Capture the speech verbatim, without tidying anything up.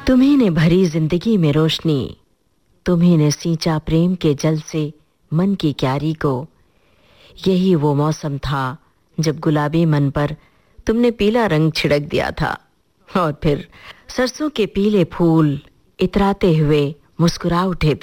तुम्ही ने भरी जिंदगी में रोशनी, तुम्ही ने सींचा प्रेम के जल से मन की क्यारी को। यही वो मौसम था जब गुलाबी मन पर तुमने पीला रंग छिड़क दिया था और फिर सरसों के पीले फूल इतराते हुए मुस्कुरा उठे थे।